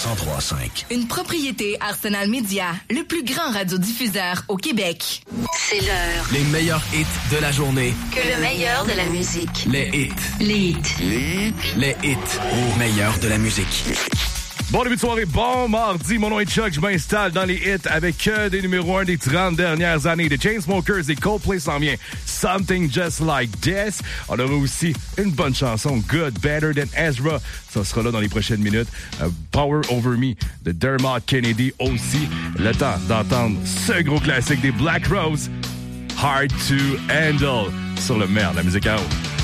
103.5. Une propriété Arsenal Media, le plus grand radiodiffuseur au Québec. C'est l'heure. Les meilleurs hits de la journée. Que le meilleur de la musique. Les hits. Les hits. Les hits au meilleur de la musique. Bon début de soirée, bon mardi. Mon nom est Chuck, je m'installe dans les hits avec des numéros 1 des 30 dernières années. The Chainsmokers et Coldplay s'en vient. Something Just Like This. On aura aussi une bonne chanson, Good, Better Than Ezra. Ça sera là dans les prochaines minutes. Power Over Me de Dermot Kennedy aussi. Le temps d'entendre ce gros classique des Black Rose, Hard to Handle, sur le meilleur de la musique à haut.